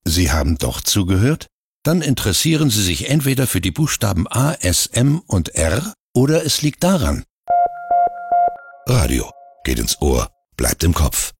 Sie haben doch zugehört? Dann interessieren Sie sich entweder für die Buchstaben A, S, M und R oder es liegt daran. Radio geht ins Ohr, bleibt im Kopf.